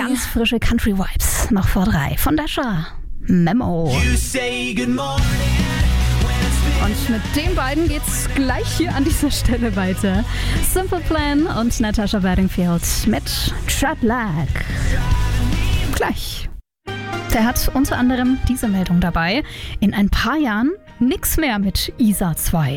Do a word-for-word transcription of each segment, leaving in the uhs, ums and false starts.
Ganz frische Country-Vibes noch vor drei von Dasha. Memo. Und mit den beiden geht's gleich hier an dieser Stelle weiter. Simple Plan und Natasha Bedingfield mit Trap Lag. Gleich. Der hat unter anderem diese Meldung dabei. In ein paar Jahren nix mehr mit I S A zwei.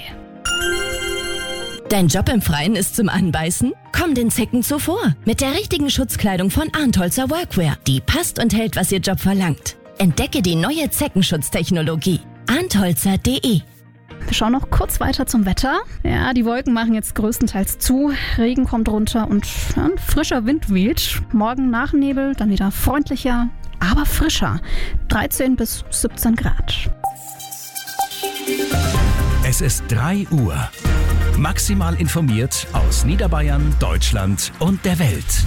Dein Job im Freien ist zum Anbeißen? Komm den Zecken zuvor. Mit der richtigen Schutzkleidung von Arntholzer Workwear. Die passt und hält, was ihr Job verlangt. Entdecke die neue Zeckenschutztechnologie. arntholzer punkt de. Wir schauen noch kurz weiter zum Wetter. Ja, die Wolken machen jetzt größtenteils zu. Regen kommt runter und ja, ein frischer Wind weht. Morgen nach Nebel dann wieder freundlicher, aber frischer. dreizehn bis siebzehn Grad. Es ist drei Uhr. Maximal informiert aus Niederbayern, Deutschland und der Welt.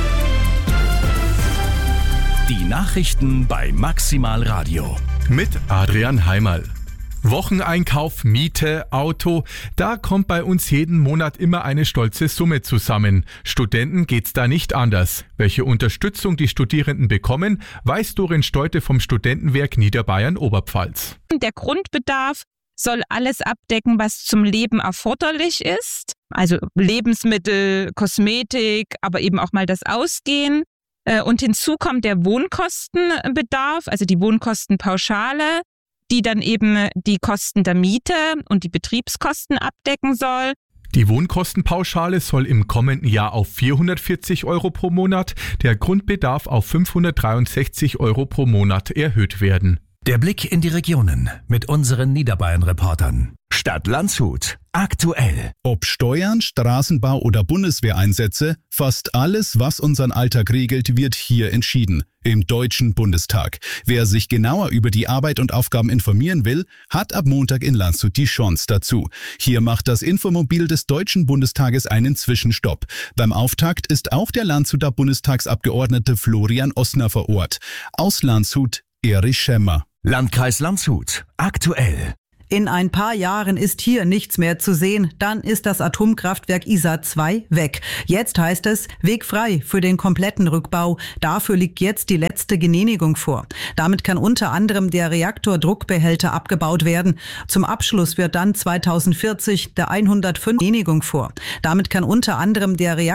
Die Nachrichten bei Maximal Radio. Mit Adrian Heimerl. Wocheneinkauf, Miete, Auto, da kommt bei uns jeden Monat immer eine stolze Summe zusammen. Studenten geht's da nicht anders. Welche Unterstützung die Studierenden bekommen, weiß Dorin Steute vom Studentenwerk Niederbayern-Oberpfalz. Der Grundbedarf soll alles abdecken, was zum Leben erforderlich ist. Also Lebensmittel, Kosmetik, aber eben auch mal das Ausgehen. Und hinzu kommt der Wohnkostenbedarf, also die Wohnkostenpauschale, die dann eben die Kosten der Miete und die Betriebskosten abdecken soll. Die Wohnkostenpauschale soll im kommenden Jahr auf vierhundertvierzig Euro pro Monat, der Grundbedarf auf fünfhundertdreiundsechzig Euro pro Monat erhöht werden. Der Blick in die Regionen mit unseren Niederbayern-Reportern. Stadt Landshut. Aktuell. Ob Steuern, Straßenbau oder Bundeswehreinsätze, fast alles, was unseren Alltag regelt, wird hier entschieden. Im Deutschen Bundestag. Wer sich genauer über die Arbeit und Aufgaben informieren will, hat ab Montag in Landshut die Chance dazu. Hier macht das Infomobil des Deutschen Bundestages einen Zwischenstopp. Beim Auftakt ist auch der Landshuter Bundestagsabgeordnete Florian Ossner vor Ort. Aus Landshut, Erich Schemmer. Landkreis Landshut. Aktuell. In ein paar Jahren ist hier nichts mehr zu sehen. Dann ist das Atomkraftwerk I S A zwei weg. Jetzt heißt es, Weg frei für den kompletten Rückbau. Dafür liegt jetzt die letzte Genehmigung vor. Damit kann unter anderem der Reaktordruckbehälter abgebaut werden. Zum Abschluss wird dann zweitausendvierzig der hundertfünf Genehmigung vor. Damit kann unter anderem der Reaktor